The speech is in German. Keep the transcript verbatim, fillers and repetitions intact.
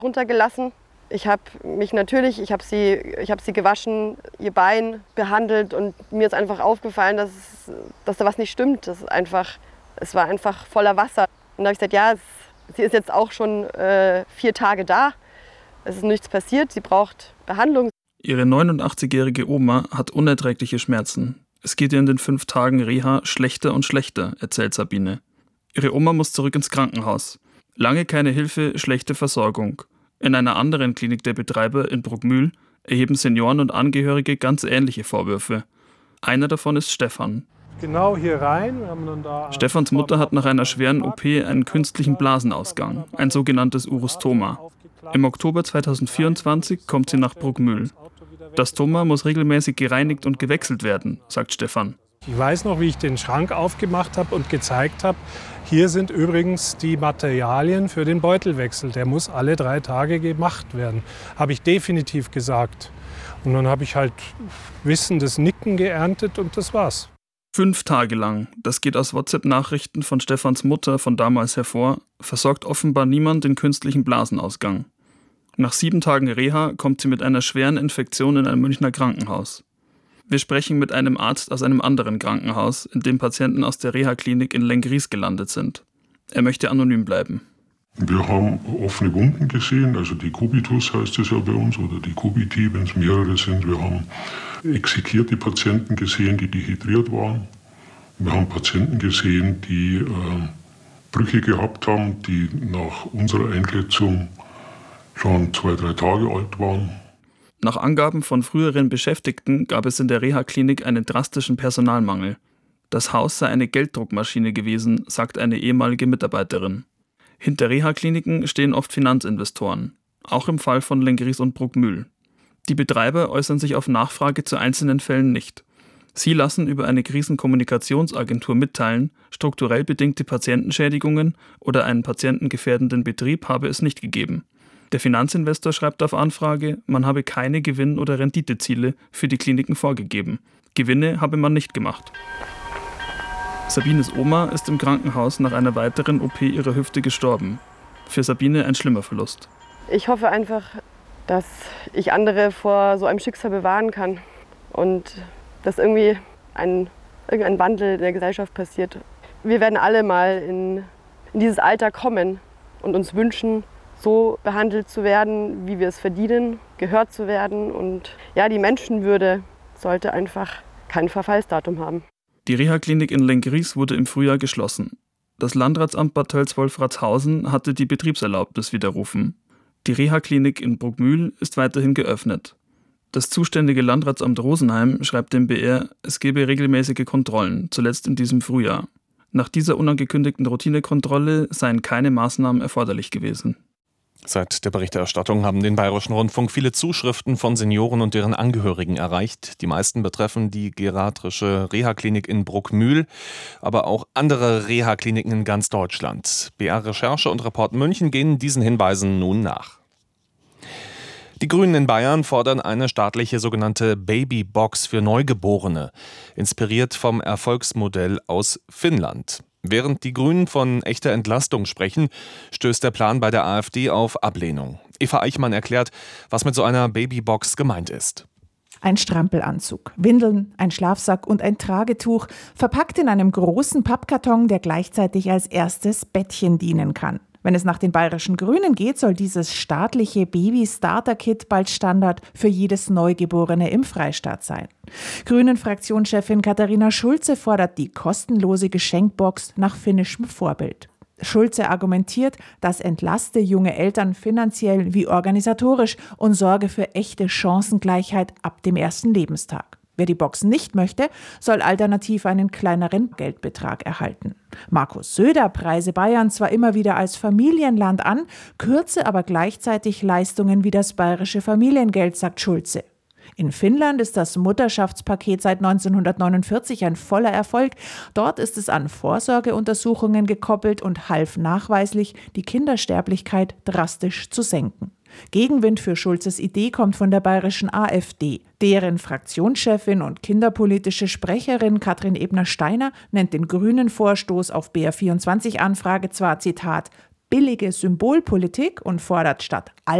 runtergelassen. Ich habe mich natürlich, ich habe sie, ich habe sie gewaschen, ihr Bein behandelt und mir ist einfach aufgefallen, dass, dass da was nicht stimmt. Das ist einfach, es war einfach voller Wasser. Und da habe ich gesagt, ja, es, sie ist jetzt auch schon äh, vier Tage da. Es ist nichts passiert, sie braucht Behandlung. Ihre neunundachtzigjährige Oma hat unerträgliche Schmerzen. Es geht ihr in den fünf Tagen Reha schlechter und schlechter, erzählt Sabine. Ihre Oma muss zurück ins Krankenhaus. Lange keine Hilfe, schlechte Versorgung. In einer anderen Klinik der Betreiber in Bruckmühl erheben Senioren und Angehörige ganz ähnliche Vorwürfe. Einer davon ist Stefan. Genau hier rein. Wir haben dann da Stefans Mutter hat nach einer schweren O P einen künstlichen Blasenausgang, ein sogenanntes Urostoma. Im Oktober zweitausendvierundzwanzig kommt sie nach Bruckmühl. Das Stoma muss regelmäßig gereinigt und gewechselt werden, sagt Stefan. Ich weiß noch, wie ich den Schrank aufgemacht habe und gezeigt habe, hier sind übrigens die Materialien für den Beutelwechsel. Der muss alle drei Tage gemacht werden, habe ich definitiv gesagt. Und dann habe ich halt wissendes Nicken geerntet und das war's. Fünf Tage lang, das geht aus WhatsApp-Nachrichten von Stefans Mutter von damals hervor, versorgt offenbar niemand den künstlichen Blasenausgang. Nach sieben Tagen Reha kommt sie mit einer schweren Infektion in ein Münchner Krankenhaus. Wir sprechen mit einem Arzt aus einem anderen Krankenhaus, in dem Patienten aus der Reha-Klinik in Lenggries gelandet sind. Er möchte anonym bleiben. Wir haben offene Wunden gesehen, also die Kubitus heißt es ja bei uns, oder die Kubiti, wenn es mehrere sind. Wir haben exekierte Patienten gesehen, die dehydriert waren. Wir haben Patienten gesehen, die äh, Brüche gehabt haben, die nach unserer Einschätzung schon zwei, drei Tage alt waren. Nach Angaben von früheren Beschäftigten gab es in der Reha-Klinik einen drastischen Personalmangel. Das Haus sei eine Gelddruckmaschine gewesen, sagt eine ehemalige Mitarbeiterin. Hinter Reha-Kliniken stehen oft Finanzinvestoren, auch im Fall von Lenggries und Bruckmühl. Die Betreiber äußern sich auf Nachfrage zu einzelnen Fällen nicht. Sie lassen über eine Krisenkommunikationsagentur mitteilen, strukturell bedingte Patientenschädigungen oder einen patientengefährdenden Betrieb habe es nicht gegeben. Der Finanzinvestor schreibt auf Anfrage, man habe keine Gewinn- oder Renditeziele für die Kliniken vorgegeben. Gewinne habe man nicht gemacht. Sabines Oma ist im Krankenhaus nach einer weiteren O P ihrer Hüfte gestorben. Für Sabine ein schlimmer Verlust. Ich hoffe einfach, dass ich andere vor so einem Schicksal bewahren kann und dass irgendwie ein, irgendein Wandel in der Gesellschaft passiert. Wir werden alle mal in, in dieses Alter kommen und uns wünschen, so behandelt zu werden, wie wir es verdienen, gehört zu werden. Und ja, die Menschenwürde sollte einfach kein Verfallsdatum haben. Die Reha-Klinik in Lenggries wurde im Frühjahr geschlossen. Das Landratsamt Bad Tölzwolfratshausen hatte die Betriebserlaubnis widerrufen. Die Reha-Klinik in Bruckmühl ist weiterhin geöffnet. Das zuständige Landratsamt Rosenheim schreibt dem B R, es gebe regelmäßige Kontrollen, zuletzt in diesem Frühjahr. Nach dieser unangekündigten Routinekontrolle seien keine Maßnahmen erforderlich gewesen. Seit der Berichterstattung haben den Bayerischen Rundfunk viele Zuschriften von Senioren und deren Angehörigen erreicht. Die meisten betreffen die geriatrische Reha-Klinik in Bruckmühl, aber auch andere Reha-Kliniken in ganz Deutschland. B R-Recherche und Report München gehen diesen Hinweisen nun nach. Die Grünen in Bayern fordern eine staatliche sogenannte Babybox für Neugeborene, inspiriert vom Erfolgsmodell aus Finnland. Während die Grünen von echter Entlastung sprechen, stößt der Plan bei der AfD auf Ablehnung. Eva Eichmann erklärt, was mit so einer Babybox gemeint ist. Ein Strampelanzug, Windeln, ein Schlafsack und ein Tragetuch, verpackt in einem großen Pappkarton, der gleichzeitig als erstes Bettchen dienen kann. Wenn es nach den bayerischen Grünen geht, soll dieses staatliche Baby-Starter-Kit bald Standard für jedes Neugeborene im Freistaat sein. Grünen-Fraktionschefin Katharina Schulze fordert die kostenlose Geschenkbox nach finnischem Vorbild. Schulze argumentiert, das entlaste junge Eltern finanziell wie organisatorisch und sorge für echte Chancengleichheit ab dem ersten Lebenstag. Wer die Box nicht möchte, soll alternativ einen kleineren Geldbetrag erhalten. Markus Söder preise Bayern zwar immer wieder als Familienland an, kürze aber gleichzeitig Leistungen wie das bayerische Familiengeld, sagt Schulze. In Finnland ist das Mutterschaftspaket seit neunzehnhundertneunundvierzig ein voller Erfolg. Dort ist es an Vorsorgeuntersuchungen gekoppelt und half nachweislich, die Kindersterblichkeit drastisch zu senken. Gegenwind für Schulzes Idee kommt von der bayerischen AfD. Deren Fraktionschefin und kinderpolitische Sprecherin Katrin Ebner-Steiner nennt den grünen Vorstoß auf B R vierundzwanzig Anfrage zwar, Zitat, billige Symbolpolitik und fordert statt